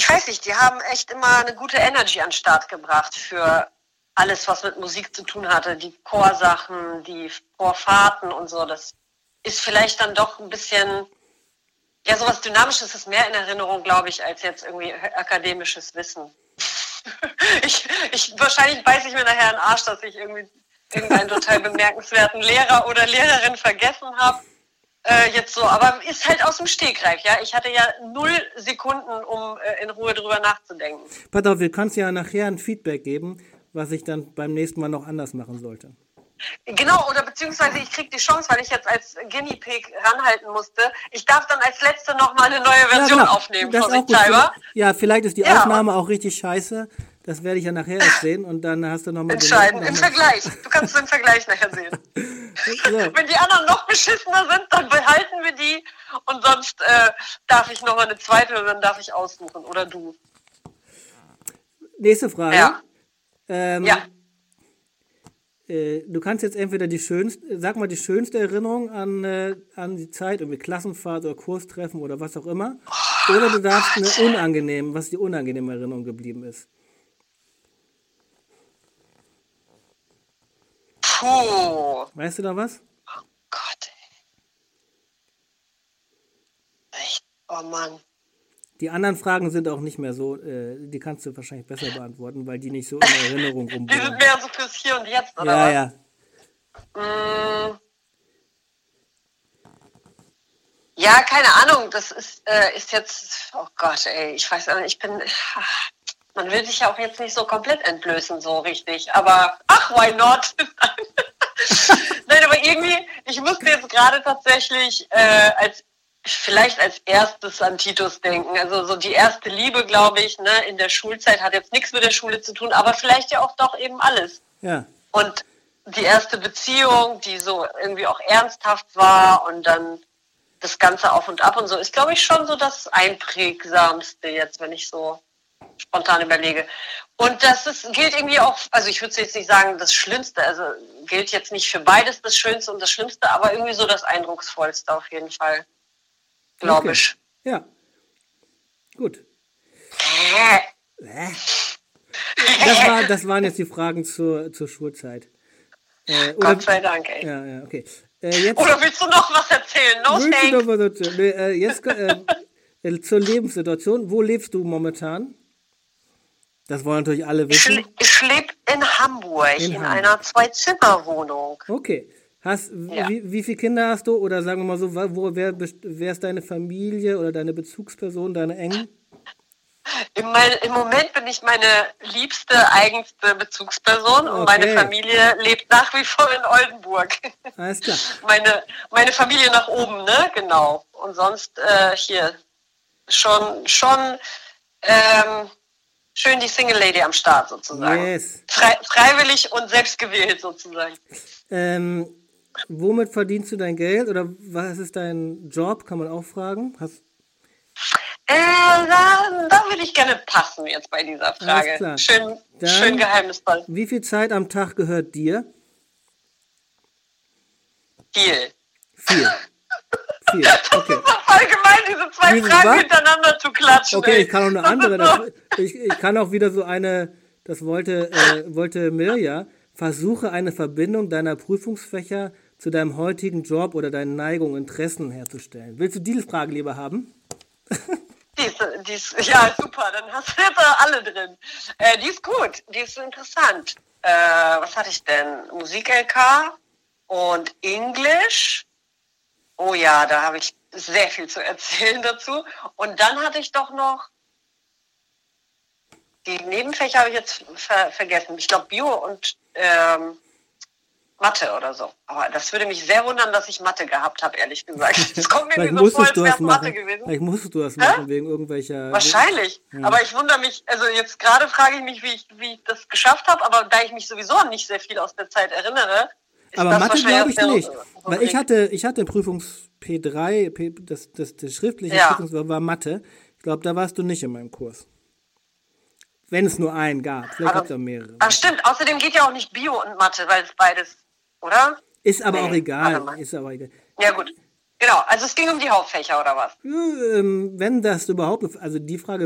ich weiß nicht, die haben echt immer eine gute Energy an den Start gebracht für alles, was mit Musik zu tun hatte. Die Chorsachen, die Chorfahrten und so. Das ist vielleicht dann doch ein bisschen, ja, sowas Dynamisches ist mehr in Erinnerung, glaube ich, als jetzt irgendwie akademisches Wissen. Wahrscheinlich beiße ich mir nachher in den Arsch, dass ich irgendwie irgendeinen total bemerkenswerten Lehrer oder Lehrerin vergessen habe. Jetzt so, aber ist halt aus dem Stegreif, ja. Ich hatte ja 0 Sekunden, um in Ruhe drüber nachzudenken. Pass auf, wir können ja nachher ein Feedback geben, was ich dann beim nächsten Mal noch anders machen sollte. Genau, oder beziehungsweise ich kriege die Chance, weil ich jetzt als Guinea Pig ranhalten musste. Ich darf dann als Letzte nochmal eine neue Version aufnehmen das von auch MacGyver. Ja, vielleicht ist die Aufnahme auch richtig scheiße. Das werde ich ja nachher erst sehen und dann hast du nochmal... Entscheiden, im Vergleich. Du kannst den Vergleich nachher sehen. So. Wenn die anderen noch beschissener sind, dann behalten wir die und sonst darf ich nochmal eine zweite und dann darf ich aussuchen. Oder du. Nächste Frage. Ja. Du kannst jetzt entweder die schönste Erinnerung an die Zeit, irgendwie Klassenfahrt oder Kurstreffen oder was auch immer, oder du darfst was die unangenehme Erinnerung geblieben ist. Puh. Weißt du da was? Oh Gott, ey. Echt? Oh Mann. Die anderen Fragen sind auch nicht mehr so, die kannst du wahrscheinlich besser beantworten, weil die nicht so in Erinnerung rumgehen. Die sind mehr so fürs Hier und Jetzt, oder was? Ja. Ja, keine Ahnung, das ist jetzt, oh Gott, ey, ich weiß nicht, man will sich ja auch jetzt nicht so komplett entblößen, so richtig, aber why not? Nein, aber irgendwie, ich musste jetzt gerade tatsächlich vielleicht als erstes an Titus denken. Also so die erste Liebe, glaube ich, ne, in der Schulzeit hat jetzt nichts mit der Schule zu tun, aber vielleicht ja auch doch eben alles. Ja. Und die erste Beziehung, die so irgendwie auch ernsthaft war und dann das Ganze auf und ab und so, ist, glaube ich, schon so das Einprägsamste jetzt, wenn ich so spontan überlege. Und gilt irgendwie auch, also ich würde jetzt nicht sagen das Schlimmste, also gilt jetzt nicht für beides das Schönste und das Schlimmste, aber irgendwie so das Eindrucksvollste auf jeden Fall. Glaube ich. Ja. Gut. Das waren jetzt die Fragen zur Schulzeit. Gott sei Dank, ey. Ja, okay. Oder willst du noch was erzählen? Jetzt zur Lebenssituation. Wo lebst du momentan? Das wollen natürlich alle wissen. Ich lebe in Hamburg, in einer 2-Zimmer-Wohnung. Okay. Wie viele Kinder hast du? Oder sagen wir mal so, wer ist deine Familie oder deine Bezugsperson, deine Engen? Im Moment bin ich meine liebste, eigenste Bezugsperson und meine Familie lebt nach wie vor in Oldenburg. Alles klar. Meine Familie nach oben, ne? Genau. Und sonst hier schon schön die Single Lady am Start sozusagen. Yes. Freiwillig und selbstgewählt sozusagen. Womit verdienst du dein Geld oder was ist dein Job, kann man auch fragen? Da würde ich gerne passen jetzt bei dieser Frage. Alles klar. Schön geheimnisvoll. Wie viel Zeit am Tag gehört dir? Viel. Okay. Das ist doch voll gemein, diese zwei Fragen hintereinander zu klatschen. Okay, ich kann auch eine andere. Ich kann auch wieder so eine, das wollte Mirja, versuche eine Verbindung deiner Prüfungsfächer zu deinem heutigen Job oder deinen Neigungen, Interessen herzustellen. Willst du diese Frage lieber haben? Ja, super, dann hast du jetzt alle drin. Die ist gut, die ist interessant. Was hatte ich denn? Musik-LK und Englisch. Oh ja, da habe ich sehr viel zu erzählen dazu. Und dann hatte ich doch noch, die Nebenfächer habe ich jetzt vergessen. Ich glaube Bio und Mathe oder so. Aber das würde mich sehr wundern, dass ich Mathe gehabt habe, ehrlich gesagt. Das kommt mir so vor, als wäre es Mathe gewesen. Vielleicht musstest du das machen, wegen irgendwelcher... Wahrscheinlich. Ja. Aber ich wundere mich, also jetzt gerade frage ich mich, wie ich das geschafft habe, aber da ich mich sowieso nicht sehr viel aus der Zeit erinnere, ist aber das Mathe glaube ich nicht. So weil ich hatte Prüfungs P3, das schriftliche Prüfungs war Mathe. Ich glaube, da warst du nicht in meinem Kurs. Wenn es nur einen gab. Vielleicht gab es auch mehrere. Ach stimmt, außerdem geht ja auch nicht Bio und Mathe, weil es beides, oder? Ist aber auch egal. Ja gut, genau. Also es ging um die Hauptfächer oder was? Wenn das überhaupt, also die Frage